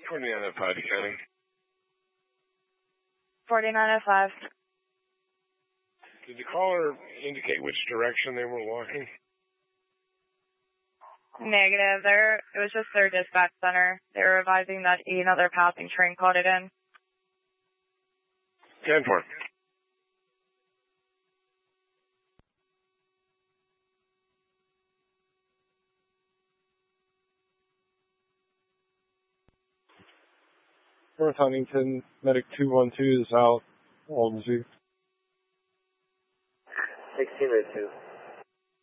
4905 County. 4905. Did the caller indicate which direction they were walking? Negative. It was just their dispatch center. They were advising that another passing train called it in. 10-4. North Huntington, Medic 212 is out. Walden Zoo. 16 2.